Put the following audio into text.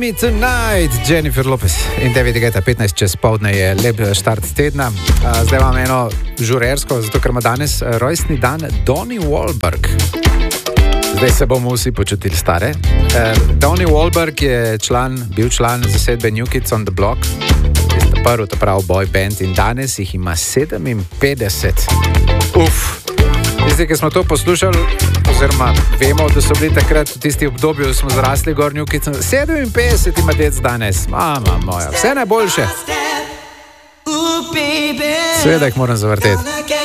Me Tonight, Jennifer Lopez in David Guetta, 15 čez povdne je lep štart tedna. Zdaj imam eno žurersko, zato ker ima danes rojstni dan Donnie Wahlberg. Zdaj se bomo vsi počutili stare. Donnie Wahlberg je bil član zasedbe New Kids on the Block, tista prvi, ta prav boy band, in danes jih ima 57. Tisti, ki smo to poslušali, oziroma vemo, da so bili takrat v tisti obdobju, da smo zrasli gor New Kids, 57 ima dec danes. Mama moja, vse najboljše. Seveda jih moram zavrteti.